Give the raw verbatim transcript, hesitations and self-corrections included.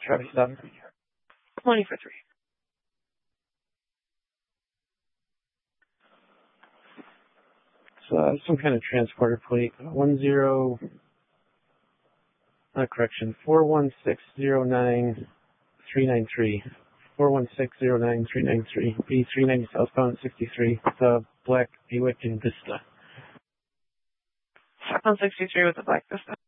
Traffic stop. twenty for three. So uh, some kind of transporter plate. One zero. Uh, correction. Four one six zero nine three nine three. Four one six zero nine three nine three. B three ninety southbound sixty three. The black Buick in Vista. On sixty three with the black Vista.